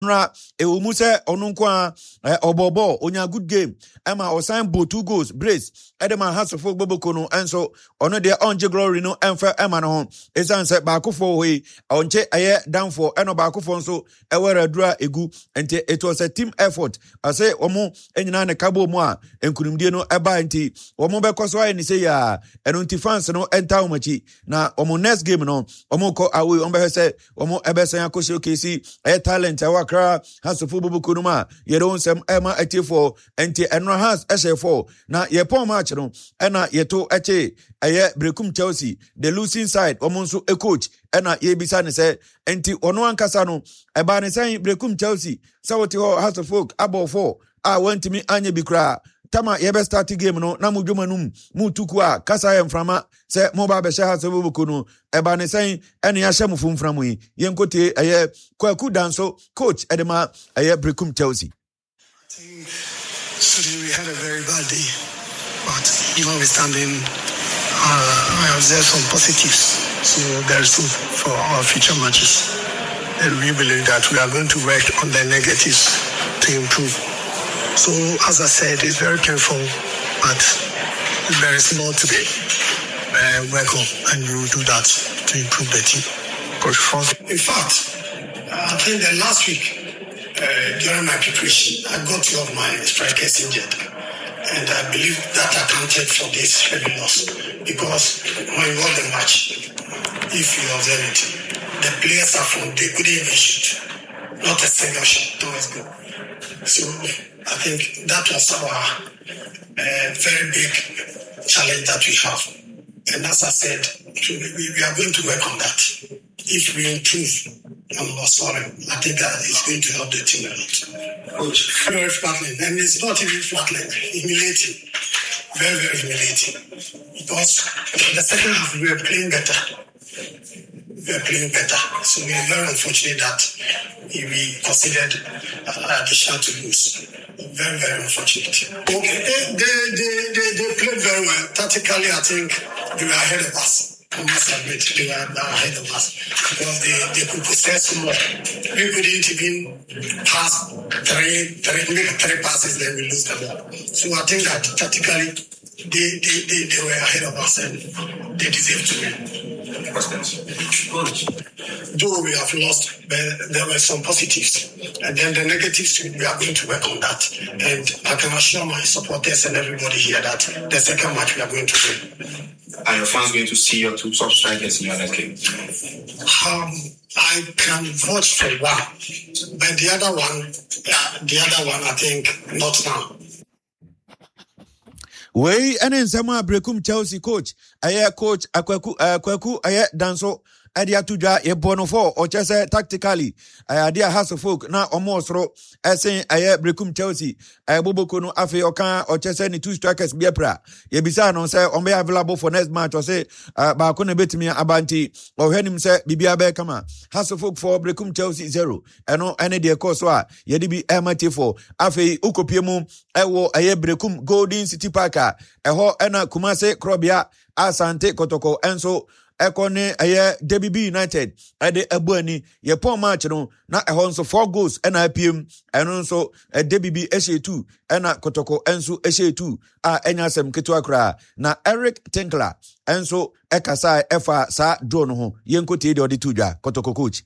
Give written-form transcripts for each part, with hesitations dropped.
Umuse Onunkwa Obobo Onya good game Emma Osan Bo 2 goals brace Edema has of Bobo Kono and so on their onje glory no Emfa Emma no is answer Bakufo way onche aye down for Eno Bakufo so ewere dra egu and it was a team effort I say omo enyina ne kabo mo a enkunimdie no eba nti omo bekoso aye ni say ya eno nti fans no enter omachi na omo next game no omo ko awe omo be say omo ebesan akosi okesi aye talent awakra has of Bobo Kunuma ye don sem ema etifo enti enro has SF4 na ye pon match no ena ye to eche aye Brekum Chelsea the losing side omo nso e coach ena ye bisa ne say enti ono ankasa no eba ne say Brekum Chelsea sawoti ho House of Folk abo 4 want me anye bikra tama ye be start game no na mudwomanum mutuku a kasa ye mframa se mo ba be sha House of Bobo no eba ne say ene ya hye mfu mframu yi ye nkote aye Kwaku Danso coach edema aye Brekum Chelsea. So we had a very bad day, but notwithstanding, I observed some positives. So there is hope for our future matches, and we believe that we are going to work on the negatives to improve. So as I said, it's very careful, but very small today. Work on, and we will do that to improve the team. In fact, I think that last week, during my preparation, I got 2 of my strikers injured. And I believe that accounted for this heavy loss. Because when you won the match, if you observe it, the players are from, they couldn't even shoot. Not a single shot towards goal. So I think that was our very big challenge that we have. And as I said, we are going to work on that. If we improve on scoring, I think that is going to help the team a lot. Very flattening, and it's not even flattening, humiliating. Very, very humiliating. Because the second half we were playing better. So we are very unfortunate that we considered the shot to lose. Very, very unfortunate. Okay, they played very well. Tactically, I think they were ahead of us. I must admit, they were ahead of us because they could possess more. We couldn't even pass make 3 passes, then we lose the ball. So I think that tactically they were ahead of us and they deserve to win. Though we have lost, but there were some positives. And then the negatives, we are going to work on that. And I can assure my supporters and everybody here that the second match we are going to win. Are your fans going to see your 2 top strikers in your next game? I can vote for one, but the other one, I think not now. Wey ene nsema Brekum Chelsea coach aye coach Kwaku aye Danso ade atudwa ye bono for o chese tactically ade House of Folk na omo soro esen aye Brekum Chelsea aye Boboko no afi oka o chese ni 2 strikers biepra ye bisa no say on be available for next match o say ba ko na betimi abanti o hwenim say bibia be kama House of Folk for Brekum Chelsea 0 eno ene de course a ye de bi emati for afi ukopie mu ewo aye Brekum Golden City Park eho ena Kumase Krobia Asante Kotoko enso ekone aye DBB United ade ebuani ye pon match no na eho nso 4 goals ena apiem eno nso DBB SH2 ena Kotoko enso SH2 enya sem ketua kra na Eric Tinkler enso ekasa efa sa draw no ho yenkotie de odi tudwa Kotoko coach.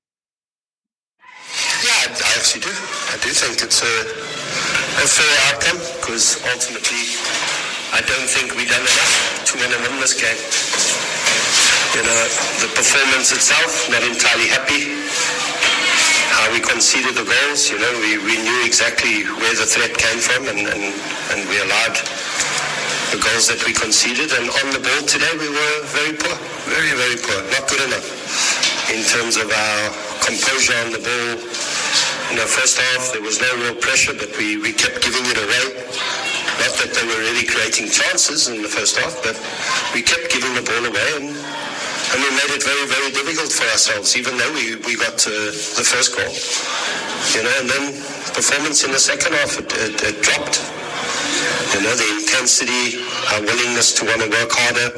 Yeah, I actually do. I do think it's a fair outcome because ultimately I don't think we've done enough to win this game. You know, the performance itself, not entirely happy. How we conceded the goals, you know, we knew exactly where the threat came from and we allowed the goals that we conceded. And on the ball today, we were very poor, very, very poor, not good enough in terms of our composure on the ball. In the first half, there was no real pressure, but we kept giving it away. Not that they were really creating chances in the first half, but we kept giving the ball away and we made it very, very difficult for ourselves, even though we got to the first goal. You know, and then performance in the second half, it dropped. You know, the intensity, our willingness to want to work harder,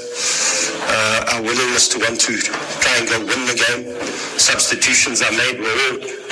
our willingness to want to try and go win the game. Substitutions are made were all